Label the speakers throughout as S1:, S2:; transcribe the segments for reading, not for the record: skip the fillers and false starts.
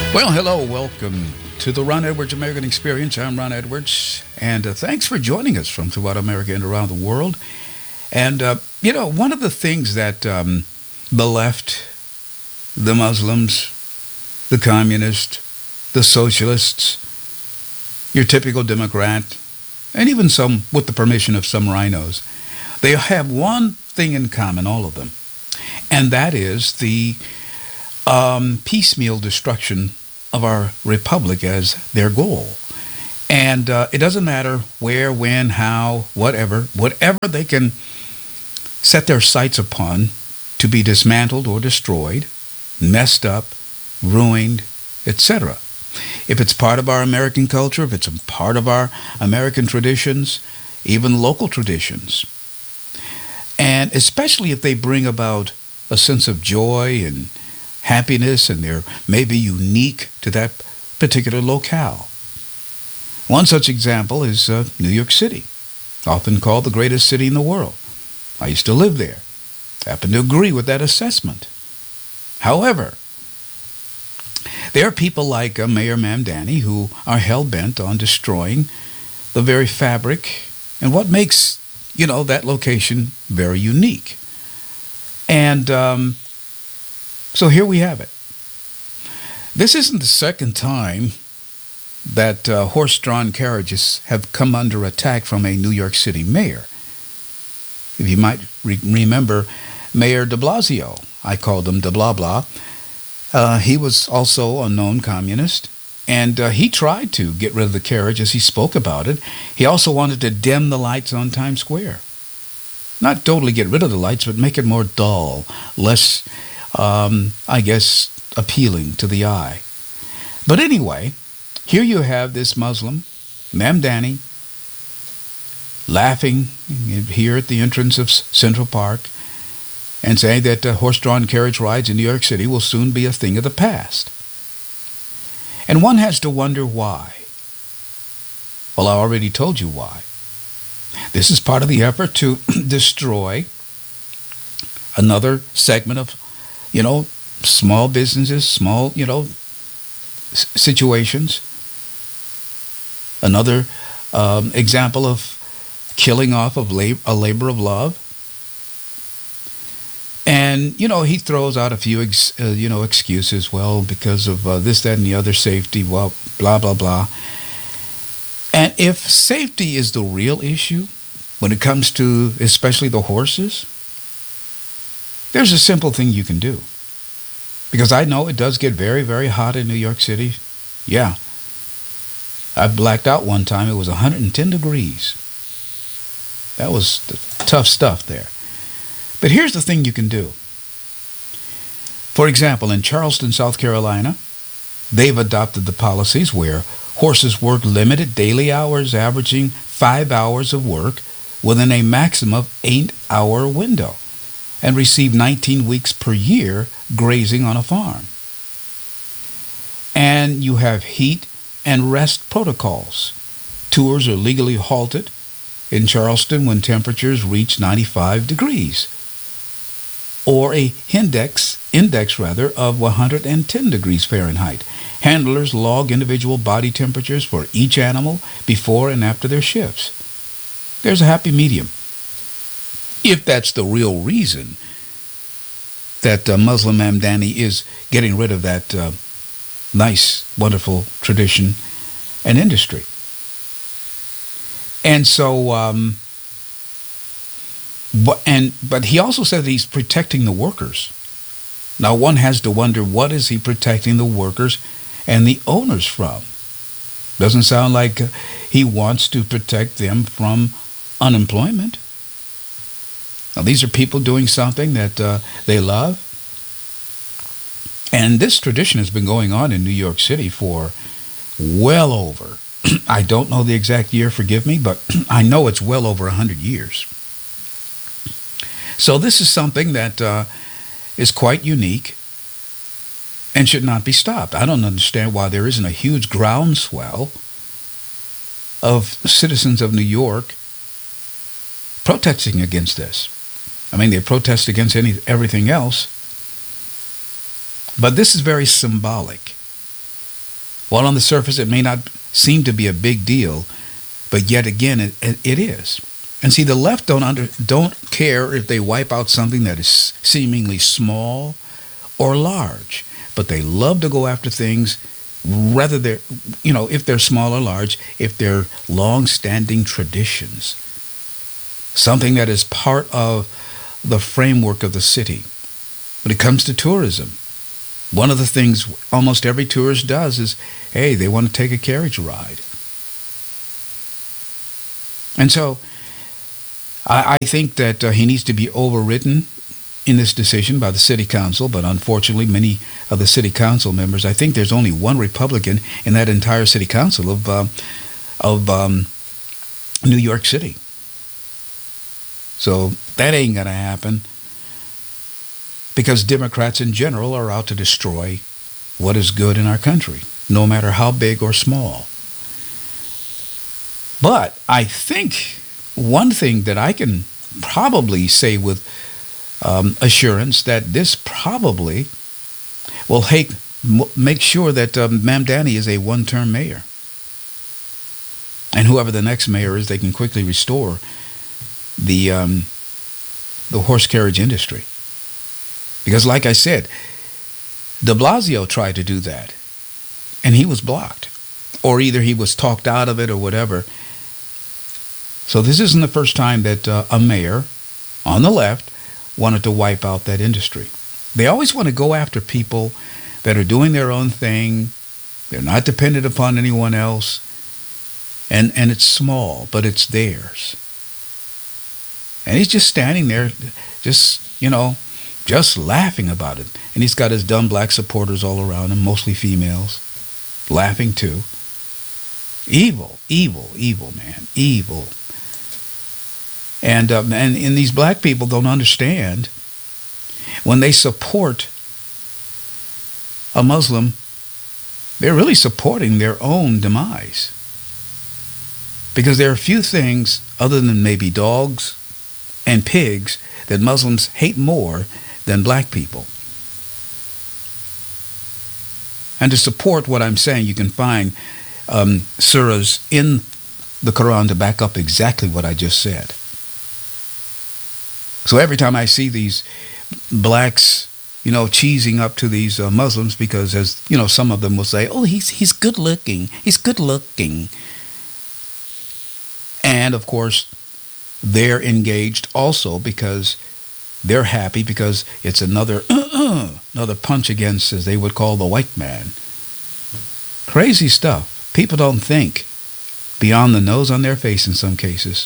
S1: Well, hello, welcome to the Ron Edwards American Experience. I'm Ron Edwards, and thanks for joining us from throughout America and around the world. And, one of the things that the left, the Muslims, the communists, the socialists, your typical Democrat, and even some, with the permission of some rhinos, they have one thing in common, all of them, and that is the piecemeal destruction of our republic as their goal. And it doesn't matter where, when, how, whatever they can set their sights upon to be dismantled or destroyed, messed up, ruined, etc. If it's part of our American culture, if it's a part of our American traditions, even local traditions, and especially if they bring about a sense of joy and happiness, and they're maybe unique to that particular locale. One such example is New York City, often called the greatest city in the world. I used to live there. Happen to agree with that assessment. However, there are people like Mayor Mamdani who are hell-bent on destroying the very fabric and what makes, that location very unique. And so here we have it. This isn't the second time that horse-drawn carriages have come under attack from a New York City mayor. If you might remember Mayor de Blasio, I called him de blah blah. He was also a known communist, and he tried to get rid of the carriage as he spoke about it. He also wanted to dim the lights on Times Square. Not totally get rid of the lights, but make it more dull, less appealing to the eye. But anyway, here you have this Muslim, Mamdani, laughing here at the entrance of Central Park and saying that horse-drawn carriage rides in New York City will soon be a thing of the past. And one has to wonder why. Well, I already told you why. This is part of the effort to destroy another segment of small businesses, small, situations. Another example of killing off of a labor of love. And, he throws out a few, excuses. Well, because of this, that, and the other, safety, well, blah, blah, blah. And if safety is the real issue when it comes to especially the horses, there's a simple thing you can do. Because I know it does get very, very hot in New York City. Yeah. I blacked out one time. It was 110 degrees. That was the tough stuff there. But here's the thing you can do. For example, in Charleston, South Carolina, they've adopted the policies where horses work limited daily hours, averaging 5 hours of work within a maximum of 8-hour window, and receive 19 weeks per year grazing on a farm. And you have heat and rest protocols. Tours are legally halted in Charleston when temperatures reach 95 degrees, or a index of 110 degrees Fahrenheit. Handlers log individual body temperatures for each animal before and after their shifts. There's a happy medium. If that's the real reason that Muslim Mamdani is getting rid of that nice, wonderful tradition and industry. And so, but he also said that he's protecting the workers. Now one has to wonder, what is he protecting the workers and the owners from? Doesn't sound like he wants to protect them from unemployment. Now, these are people doing something that they love. And this tradition has been going on in New York City for well over, I don't know the exact year, forgive me, but I know it's well over 100 years. So this is something that is quite unique and should not be stopped. I don't understand why there isn't a huge groundswell of citizens of New York protesting against this. I mean, they protest against everything else, but this is very symbolic. While on the surface it may not seem to be a big deal, but yet again it is. And see, the left don't care if they wipe out something that is seemingly small or large, but they love to go after things, whether they're, if they're small or large, if they're long-standing traditions, something that is part of the framework of the city. When it comes to tourism, one of the things almost every tourist does is, hey, they want to take a carriage ride. And so I think that he needs to be overridden in this decision by the city council, but unfortunately many of the city council members, I think there's only one Republican in that entire city council of New York City. So that ain't going to happen, because Democrats in general are out to destroy what is good in our country, no matter how big or small. But I think one thing that I can probably say with assurance, that this probably will make sure that Mamdani is a one-term mayor. And whoever the next mayor is, they can quickly restore the horse carriage industry. Because like I said, de Blasio tried to do that, and he was blocked. Or either he was talked out of it or whatever. So this isn't the first time that a mayor on the left wanted to wipe out that industry. They always want to go after people that are doing their own thing. They're not dependent upon anyone else. And it's small, but it's theirs. And he's just standing there, just laughing about it. And he's got his dumb black supporters all around him, mostly females, laughing too. Evil, evil, evil, man, evil. And these black people don't understand, when they support a Muslim, they're really supporting their own demise. Because there are few things other than maybe dogs and pigs that Muslims hate more than black people. And to support what I'm saying, you can find surahs in the Quran to back up exactly what I just said. So every time I see these blacks, cheesing up to these Muslims, because as some of them will say, oh, he's good looking, and of course they're engaged also because they're happy, because it's another punch against, as they would call, the white man. Crazy stuff. People don't think beyond the nose on their face in some cases.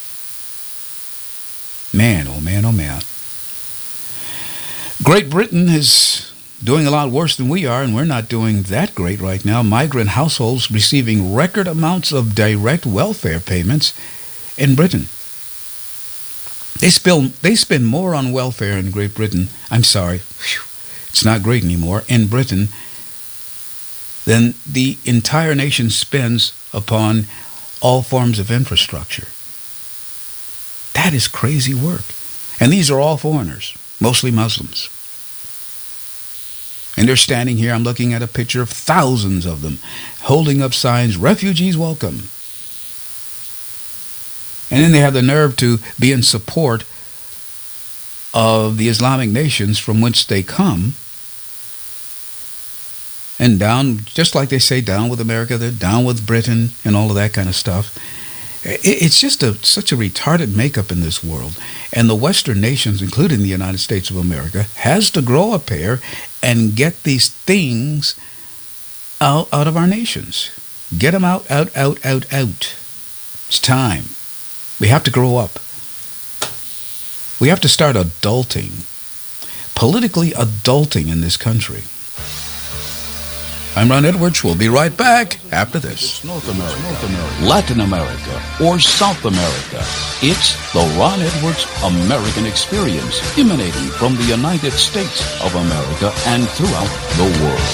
S1: Man, oh man, oh man. Great Britain is doing a lot worse than we are, and we're not doing that great right now. Migrant households receiving record amounts of direct welfare payments in Britain. They spend more on welfare in Great Britain. I'm sorry, it's not great anymore, in Britain, than the entire nation spends upon all forms of infrastructure. That is crazy work. And these are all foreigners, mostly Muslims. And they're standing here, I'm looking at a picture of thousands of them, holding up signs, refugees welcome. And then they have the nerve to be in support of the Islamic nations from which they come. And down, just like they say, down with America, they're down with Britain and all of that kind of stuff. It's just such a retarded makeup in this world. And the Western nations, including the United States of America, has to grow a pair and get these things out of our nations. Get them out. It's time. We have to grow up. We have to start adulting, politically adulting in this country. I'm Ron Edwards. We'll be right back after this.
S2: North America, Latin America, or South America. It's the Ron Edwards American Experience, emanating from the United States of America and throughout the world.